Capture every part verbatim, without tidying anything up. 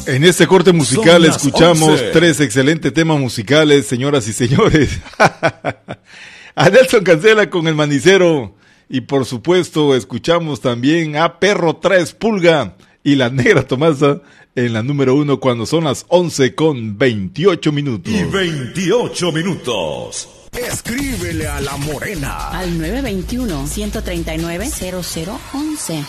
En este corte musical escuchamos once. Tres excelentes temas musicales, señoras y señores. A Nelson Cancela con El Manicero. Y por supuesto escuchamos también a Perro Tres Pulga y La Negra Tomasa en la número uno cuando son las once con veintiocho minutos. Y veintiocho minutos. Escríbele a La Morena al nueve dos uno, uno tres nueve, cero cero once.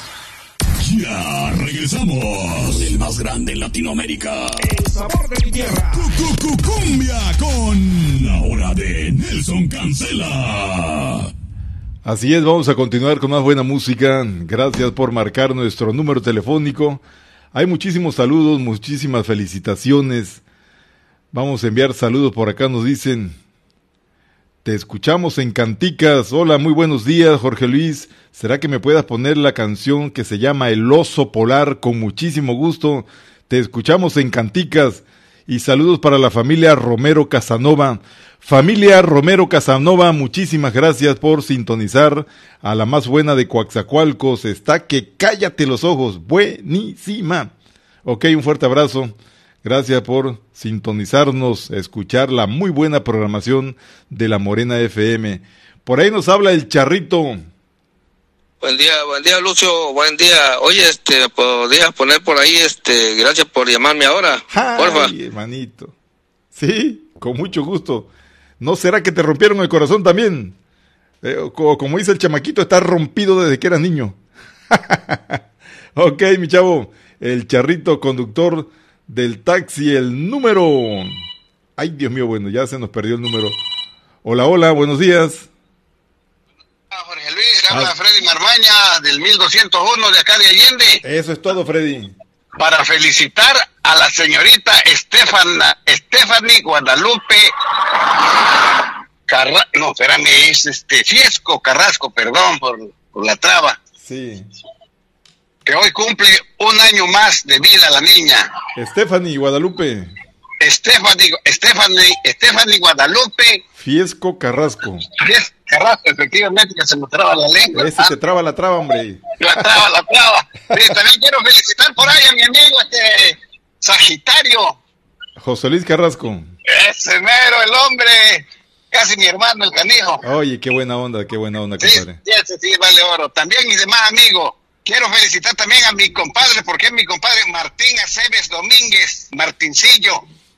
Ya regresamos. El más grande en Latinoamérica. El sabor de mi tierra. Cumbia con La Hora de Nelson Cancela. Así es, vamos a continuar con más buena música. Gracias por marcar nuestro número telefónico. Hay muchísimos saludos, muchísimas felicitaciones. Vamos a enviar saludos por acá, nos dicen... Te escuchamos en Canticas. Hola, muy buenos días, Jorge Luis. ¿Será que me puedas poner la canción que se llama El Oso Polar? Con muchísimo gusto. Te escuchamos en Canticas. Y saludos para la familia Romero Casanova. Familia Romero Casanova, muchísimas gracias por sintonizar a la más buena de Coatzacoalcos. Está que cállate los ojos. Buenísima. Ok, un fuerte abrazo. Gracias por sintonizarnos, escuchar la muy buena programación de La Morena F M. Por ahí nos habla el Charrito. Buen día, buen día Lucio, buen día. Oye, este, podrías poner por ahí, este, gracias por llamarme ahora, Ay, porfa. hermanito. Sí, con mucho gusto. ¿No será que te rompieron el corazón también? Eh, o como dice el chamaquito, está rompido desde que eras niño. Ok, mi chavo, el Charrito, conductor del taxi, el número... Ay, Dios mío, bueno, ya se nos perdió el número. Hola, hola, buenos días. Jorge Luis, habla ah. Freddy Marmaña del mil doscientos uno de acá de Allende. Eso es todo, Freddy. Para felicitar a la señorita Estefan, Stephanie Guadalupe Carra... No, espérame, es este Fiesco Carrasco, perdón por, por la traba. Sí. Que hoy cumple un año más de vida la niña. Stephanie Guadalupe. Stephanie, Stephanie, Stephanie Guadalupe. Fiesco Carrasco. Fiesco Carrasco, efectivamente, que se me traba la lengua. Ese ¿ah? Se traba la traba, hombre. La traba, la traba. Sí, también quiero felicitar por ahí a mi amigo, este, Sagitario. José Luis Carrasco. Ese mero, el hombre. Casi mi hermano, el canijo. Oye, qué buena onda, qué buena onda, compadre. Sí, ese sí, vale oro. También mis demás amigos. Quiero felicitar también a mi compadre, porque es mi compadre Martín Aceves Domínguez, Martincillo.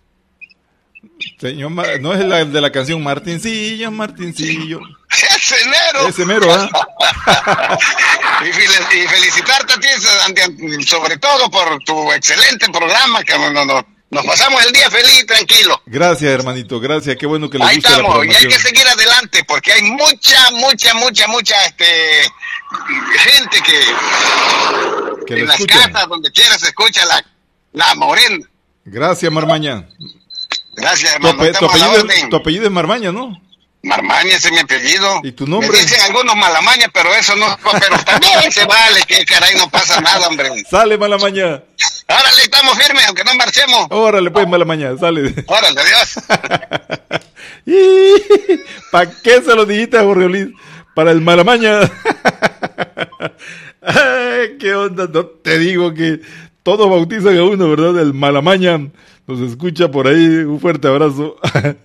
Señor, no es la de la canción Martincillo, Martincillo. Ese mero. Ese mero, ¿ah? ¿eh? y, y felicitarte a ti, sobre todo por tu excelente programa, que nos, nos, nos pasamos el día feliz y tranquilo. Gracias, hermanito, gracias, qué bueno que les Ahí guste estamos, la programación. Y hay que seguir adelante, porque hay mucha, mucha, mucha, mucha, este... gente que, que en las escuchen. Casas, donde quiera se escucha la, la Morena. Gracias, Marmaña. Gracias, hermano. Tu, tu, apellido, es, tu apellido es Marmaña, ¿no? Marmaña, ese es mi apellido. ¿Y tu nombre? Me dicen algunos Malamaña, pero eso no, pero también se vale, que caray, no pasa nada, hombre. Sale, Malamaña. Órale, estamos firmes, aunque no marchemos. Órale, pues, Malamaña, sale. Órale, adiós. ¿Para qué se lo dijiste a Jorge Luis? Para el Malamaña. Ay, qué onda, no te digo que todos bautizan a uno, ¿verdad? El Malamaña nos escucha por ahí, un fuerte abrazo.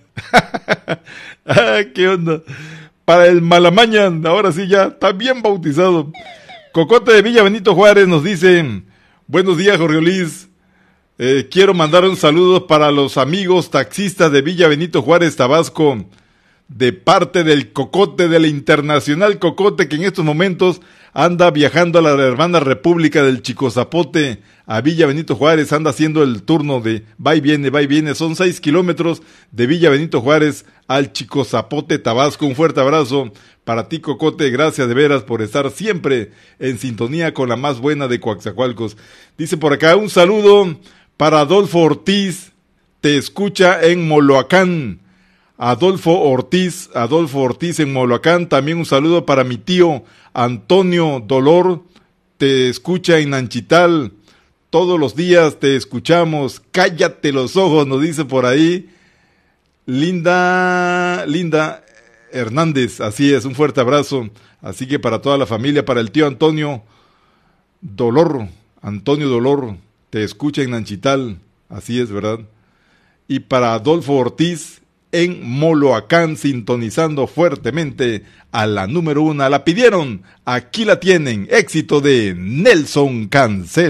Ay, qué onda. Para el Malamaña, ahora sí ya está bien bautizado. Cocote de Villa Benito Juárez nos dice: buenos días, Jorge Luis. Eh, quiero mandar un saludo para los amigos taxistas de Villa Benito Juárez, Tabasco, de parte del Cocote, del Internacional Cocote, que en estos momentos anda viajando a la hermana República del Chico Zapote, a Villa Benito Juárez, anda haciendo el turno de va y viene, va y viene, son seis kilómetros de Villa Benito Juárez al Chico Zapote, Tabasco. Un fuerte abrazo para ti, Cocote, gracias de veras por estar siempre en sintonía con la más buena de Coatzacoalcos. Dice por acá, un saludo para Adolfo Ortiz, te escucha en Moloacán. Adolfo Ortiz, Adolfo Ortiz en Moloacán. También un saludo para mi tío Antonio Dolor, te escucha en Nanchital. Todos los días te escuchamos. Cállate los ojos, nos dice por ahí Linda, Linda Hernández. Así es, un fuerte abrazo. Así que para toda la familia, para el tío Antonio Dolor, Antonio Dolor, te escucha en Nanchital, así es, ¿verdad? Y para Adolfo Ortiz, en Moloacán, sintonizando fuertemente a la número una. La pidieron, aquí la tienen, éxito de Nelson Cancela.